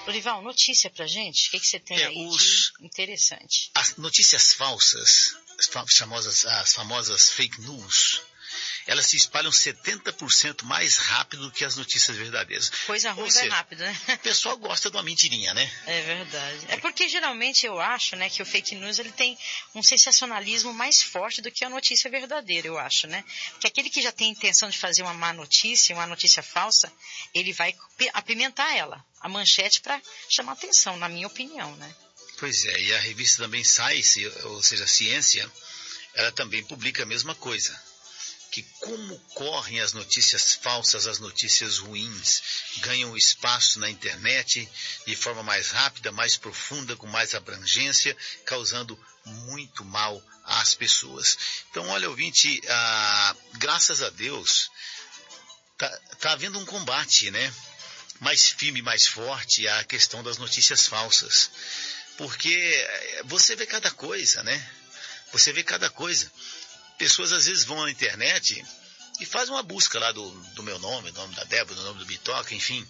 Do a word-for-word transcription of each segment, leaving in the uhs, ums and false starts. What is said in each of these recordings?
Lorival, notícia pra gente? O que, que você tem é, aí os, de interessante? As notícias falsas, as famosas, as famosas fake news, elas se espalham setenta por cento mais rápido do que as notícias verdadeiras. Coisa ruim Ou vai seja, rápido, né? O pessoal gosta de uma mentirinha, né? É verdade. É porque geralmente eu acho, né, que o fake news ele tem um sensacionalismo mais forte do que a notícia verdadeira, eu acho, né? Porque aquele que já tem intenção de fazer uma má notícia, uma notícia falsa, ele vai apimentar ela, a manchete, para chamar atenção, na minha opinião, né? Pois é, e a revista também Science, ou seja, a Ciência, ela também publica a mesma coisa. Que como correm as notícias falsas, as notícias ruins, ganham espaço na internet de forma mais rápida, mais profunda, com mais abrangência, causando muito mal às pessoas. Então, olha, ouvinte, ah, graças a Deus, tá, tá havendo um combate, né? Mais firme, mais forte à questão das notícias falsas. Porque você vê cada coisa, né? Você vê cada coisa. Pessoas às vezes vão na internet e fazem uma busca lá do, do meu nome, do nome da Débora, do nome do Bitoca, enfim.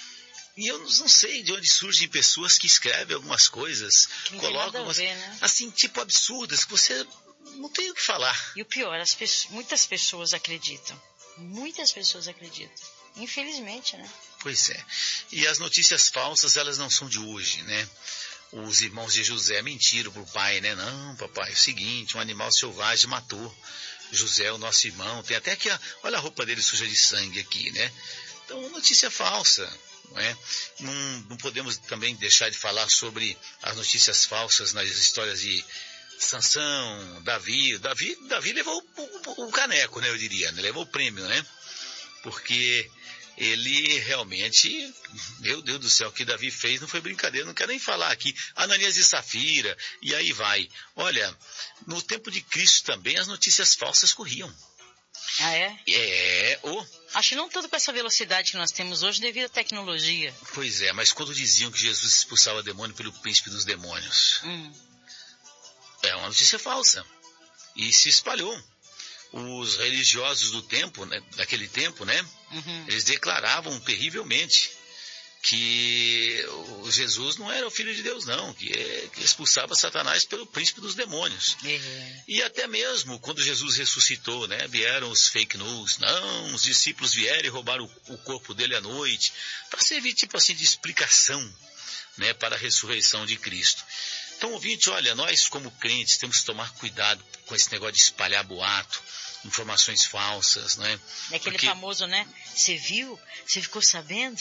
E eu não sei de onde surgem pessoas que escrevem algumas coisas, não colocam umas, ver, né? assim, tipo absurdas, que você não tem o que falar. E o pior, as pessoas, muitas pessoas acreditam. Muitas pessoas acreditam. Infelizmente, né? Pois é. E as notícias falsas, elas não são de hoje, né? Os irmãos de José mentiram para o pai, né? Não, papai, é o seguinte, um animal selvagem matou José, o nosso irmão. Tem até que, a, olha a roupa dele suja de sangue aqui, né? Então, notícia falsa, não é? Não, não podemos também deixar de falar sobre as notícias falsas nas histórias de Sansão, Davi. Davi, Davi levou o, o, o caneco, né? Eu diria, né? Levou o prêmio, né? Porque ele realmente, meu Deus do céu, o que Davi fez não foi brincadeira, não quero nem falar aqui, Ananias e Safira, e aí vai. Olha, no tempo de Cristo também as notícias falsas corriam. Ah, é? É, oh. Acho que não tanto com essa velocidade que nós temos hoje devido à tecnologia. Pois é, mas quando diziam que Jesus expulsava demônio pelo príncipe dos demônios, hum. é uma notícia falsa, e se espalhou. Os religiosos do tempo, né, daquele tempo, né, uhum. eles declaravam terrivelmente que o Jesus não era o Filho de Deus, não, que, que expulsava Satanás pelo príncipe dos demônios. Uhum. E até mesmo quando Jesus ressuscitou, né, vieram os fake news, não, os discípulos vieram e roubaram o, o corpo dele à noite, para servir tipo assim de explicação, né, para a ressurreição de Cristo. Então, ouvinte, olha, nós como crentes temos que tomar cuidado com esse negócio de espalhar boato, informações falsas, né? É aquele porque... famoso, né? Você viu? Você ficou sabendo?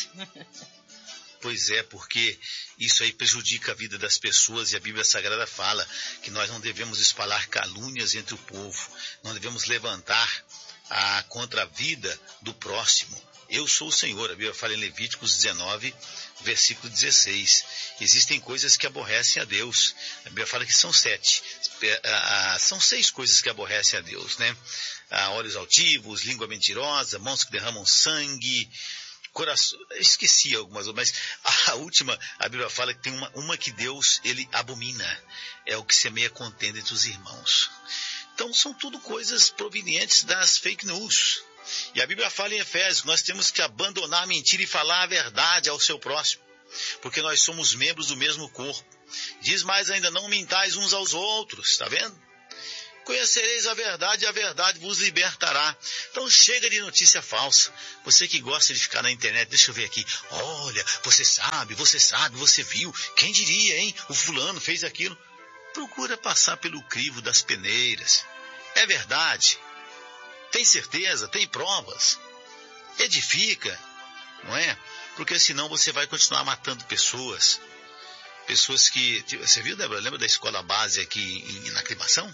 Pois é, porque isso aí prejudica a vida das pessoas e a Bíblia Sagrada fala que nós não devemos espalhar calúnias entre o povo, não devemos levantar a, contra a vida do próximo. Eu sou o Senhor, a Bíblia fala em Levíticos dezenove, versículo dezesseis. Existem coisas que aborrecem a Deus. A Bíblia fala que são sete. São seis coisas que aborrecem a Deus, né? Olhos altivos, língua mentirosa, mãos que derramam sangue, coração... Esqueci algumas, mas a última, a Bíblia fala que tem uma, uma que Deus, ele abomina. É o que semeia contenda entre os irmãos. Então são tudo coisas provenientes das fake news. E a Bíblia fala em Efésios que nós temos que abandonar a mentira e falar a verdade ao seu próximo, porque nós somos membros do mesmo corpo. Diz mais ainda, não mintais uns aos outros, está vendo? Conhecereis a verdade e a verdade vos libertará. Então chega de notícia falsa. Você que gosta de ficar na internet, deixa eu ver aqui. Olha, você sabe, você sabe, você viu. Quem diria, hein? O fulano fez aquilo. Procura passar pelo crivo das peneiras. É verdade. Tem certeza, tem provas. Edifica, não é? Porque senão você vai continuar matando pessoas. Pessoas que... Você viu, Débora? Lembra da escola base aqui em, na Aclimação?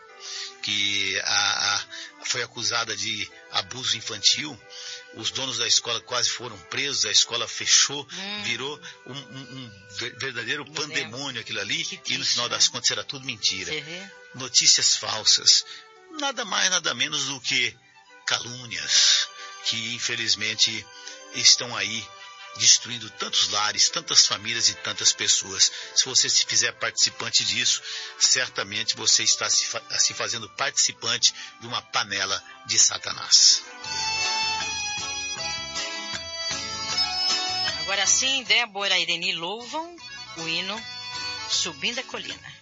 Que a, a, foi acusada de abuso infantil. Os donos da escola quase foram presos, a escola fechou, hum. virou um, um, um verdadeiro Não pandemônio lembro. Aquilo ali, triste, e no final das né? contas era tudo mentira. Notícias falsas. Nada mais, nada menos do que calúnias, que infelizmente estão aí destruindo tantos lares, tantas famílias e tantas pessoas. Se você se fizer participante disso, certamente você está se, fa- se fazendo participante de uma panela de Satanás. Agora assim, Débora e Ireni louvam o hino Subindo a Colina.